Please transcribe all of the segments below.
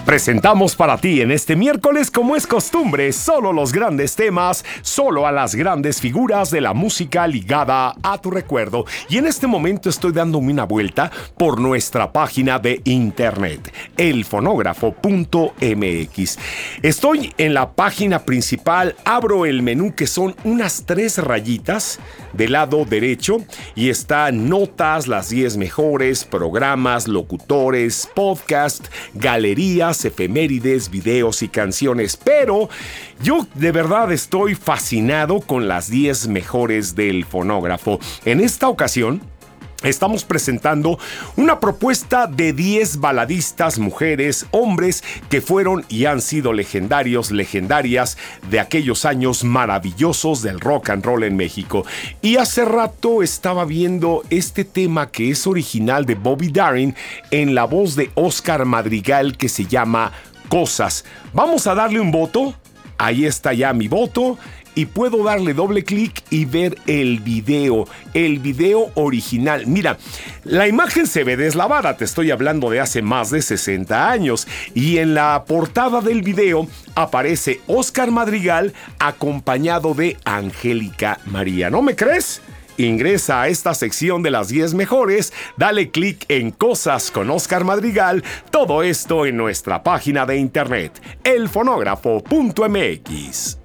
Presentamos para ti en este miércoles, como es costumbre, solo los grandes temas, solo a las grandes figuras de la música ligada a tu recuerdo. Y en este momento estoy dándome una vuelta por nuestra página de internet, elfonógrafo.mx. Estoy en la página principal, abro el menú que son unas 3 rayitas del lado derecho y está notas, las 10 mejores, programas, locutores, podcast, galerías, efemérides, videos y canciones. Pero yo de verdad estoy fascinado con las 10 mejores del fonógrafo. En esta ocasión estamos presentando una propuesta de 10 baladistas, mujeres, hombres que fueron y han sido legendarias de aquellos años maravillosos del rock and roll en México. Y hace rato estaba viendo este tema que es original de Bobby Darin en la voz de Óscar Madrigal, que se llama Cosas. Vamos a darle un voto. Ahí está ya mi voto. Y puedo darle doble clic y ver el video original. Mira, la imagen se ve deslavada, te estoy hablando de hace más de 60 años. Y en la portada del video aparece Óscar Madrigal acompañado de Angélica María. ¿No me crees? Ingresa a esta sección de las 10 mejores, dale clic en Cosas con Óscar Madrigal, todo esto en nuestra página de internet, elfonógrafo.mx.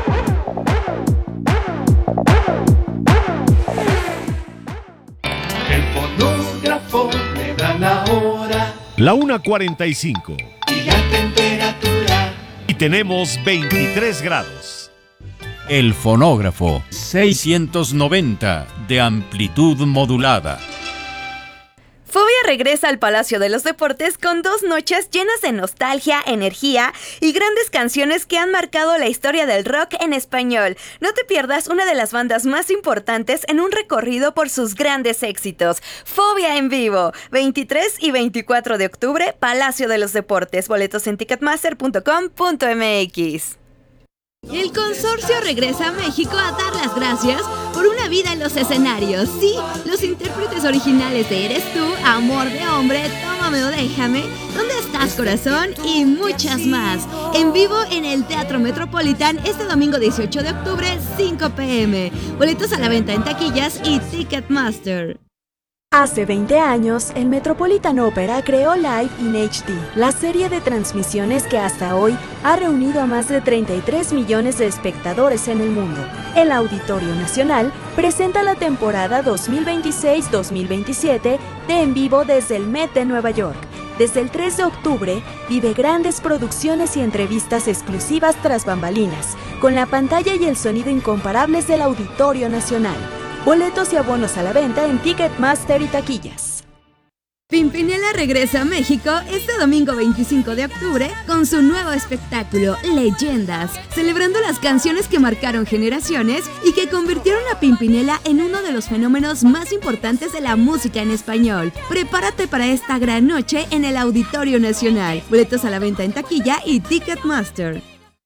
El fonógrafo me da la hora. La 1:45. Y la temperatura. Y tenemos 23 grados. El fonógrafo 690 de amplitud modulada. Fobia regresa al Palacio de los Deportes con 2 noches llenas de nostalgia, energía y grandes canciones que han marcado la historia del rock en español. No te pierdas una de las bandas más importantes en un recorrido por sus grandes éxitos. Fobia en vivo, 23 y 24 de octubre, Palacio de los Deportes. Boletos en ticketmaster.com.mx. El consorcio regresa a México a dar las gracias por una vida en los escenarios. Sí, los intérpretes originales de Eres Tú, Amor de Hombre, Tómame o Déjame, ¿Dónde estás, corazón? Y muchas más. En vivo en el Teatro Metropolitan este domingo 18 de octubre, 5 p.m. Boletos a la venta en taquillas y Ticketmaster. Hace 20 años, el Metropolitan Opera creó Live in HD, la serie de transmisiones que hasta hoy ha reunido a más de 33 millones de espectadores en el mundo. El Auditorio Nacional presenta la temporada 2026-2027 de En Vivo desde el Met de Nueva York. Desde el 3 de octubre, vive grandes producciones y entrevistas exclusivas tras bambalinas, con la pantalla y el sonido incomparables del Auditorio Nacional. Boletos y abonos a la venta en Ticketmaster y taquillas. Pimpinela regresa a México este domingo 25 de octubre con su nuevo espectáculo, Leyendas, celebrando las canciones que marcaron generaciones y que convirtieron a Pimpinela en uno de los fenómenos más importantes de la música en español. Prepárate para esta gran noche en el Auditorio Nacional. Boletos a la venta en taquilla y Ticketmaster.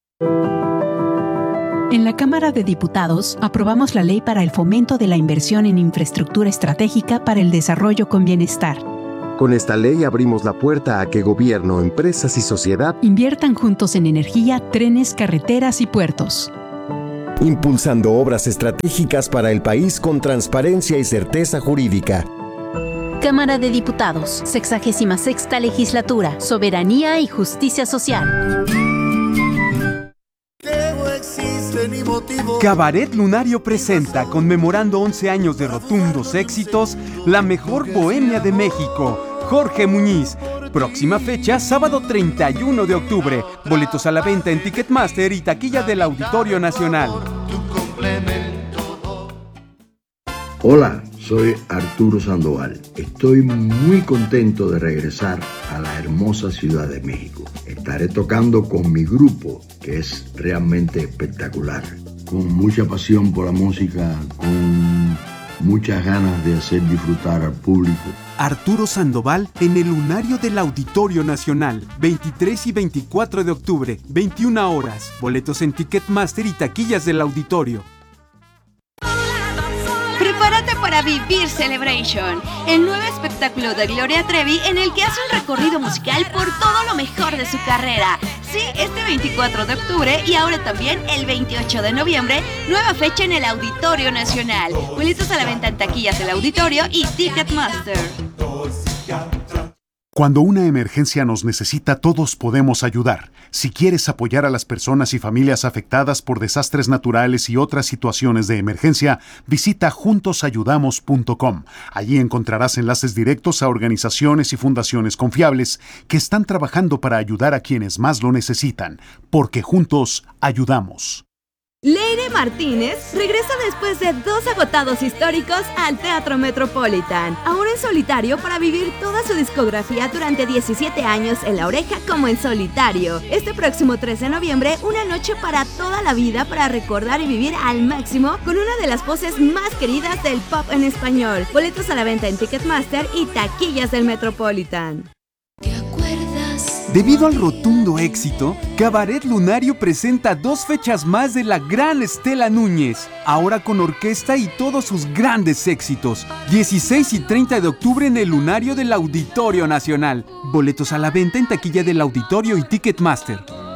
En la Cámara de Diputados aprobamos la Ley para el Fomento de la Inversión en Infraestructura Estratégica para el Desarrollo con Bienestar. Con esta ley abrimos la puerta a que gobierno, empresas y sociedad inviertan juntos en energía, trenes, carreteras y puertos. Impulsando obras estratégicas para el país con transparencia y certeza jurídica. Cámara de Diputados, 66ª Legislatura, Soberanía y Justicia Social. Cabaret Lunario presenta, conmemorando 11 años de rotundos éxitos, la mejor bohemia de México, Jorge Muñiz. Próxima fecha, sábado 31 de octubre. Boletos a la venta en Ticketmaster y taquilla del Auditorio Nacional. Hola, soy Arturo Sandoval. Estoy muy contento de regresar a la hermosa Ciudad de México. Estaré tocando con mi grupo, que es realmente espectacular. Con mucha pasión por la música, con muchas ganas de hacer disfrutar al público. Arturo Sandoval en el Lunario del Auditorio Nacional, 23 y 24 de octubre, 21 horas. Boletos en Ticketmaster y taquillas del Auditorio. Prepárate para vivir Celebration, el nuevo espectáculo de Gloria Trevi en el que hace un recorrido musical por todo lo mejor de su carrera. Sí, este 24 de octubre y ahora también el 28 de noviembre, nueva fecha en el Auditorio Nacional. Boletos a la venta en taquillas del auditorio y Ticketmaster. Cuando una emergencia nos necesita, todos podemos ayudar. Si quieres apoyar a las personas y familias afectadas por desastres naturales y otras situaciones de emergencia, visita juntosayudamos.com. Allí encontrarás enlaces directos a organizaciones y fundaciones confiables que están trabajando para ayudar a quienes más lo necesitan, porque juntos ayudamos. Leire Martínez regresa después de 2 agotados históricos al Teatro Metropolitan, ahora en solitario para vivir toda su discografía durante 17 años en La Oreja como en solitario. Este próximo 3 de noviembre, una noche para toda la vida para recordar y vivir al máximo con una de las voces más queridas del pop en español. Boletos a la venta en Ticketmaster y taquillas del Metropolitan. Debido al rotundo éxito, Cabaret Lunario presenta 2 fechas más de la gran Estela Núñez, ahora con orquesta y todos sus grandes éxitos. 16 y 30 de octubre en el Lunario del Auditorio Nacional. Boletos a la venta en taquilla del Auditorio y Ticketmaster.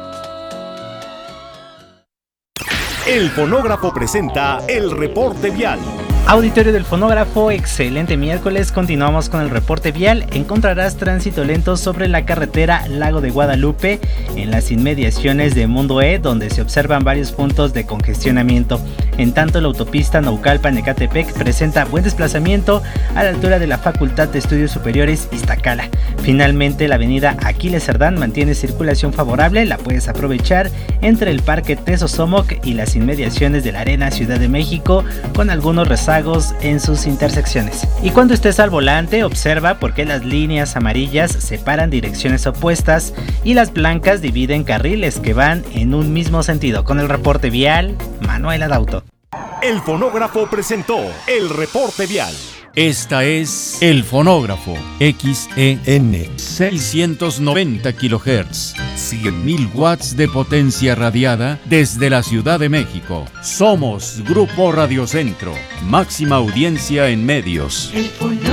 El Fonógrafo presenta el reporte vial. Auditorio del Fonógrafo, excelente miércoles. Continuamos con el reporte vial. Encontrarás tránsito lento sobre la carretera Lago de Guadalupe en las inmediaciones de Mundo E, donde se observan varios puntos de congestionamiento. En tanto, la autopista Naucalpan-Ecatepec presenta buen desplazamiento a la altura de la Facultad de Estudios Superiores Iztacala. Finalmente, la avenida Aquiles Cerdán mantiene circulación favorable. La puedes aprovechar entre el Parque Tesosomoc y las inmediaciones de la Arena Ciudad de México, con algunos rezagos en sus intersecciones. Y cuando estés al volante, observa por qué las líneas amarillas separan direcciones opuestas y las blancas dividen carriles que van en un mismo sentido. Con el reporte vial, Manuel Adauto. El Fonógrafo presentó el reporte vial. Esta es El Fonógrafo, XEN 690 kHz, 100.000 watts de potencia radiada desde la Ciudad de México. Somos Grupo Radio Centro, máxima audiencia en medios. El Fonógrafo.